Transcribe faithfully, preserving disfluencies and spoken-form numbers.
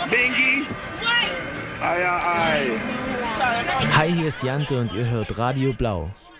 Binky? Ei, ei, ei. Hi, hier ist Jante und ihr hört Radio Blau.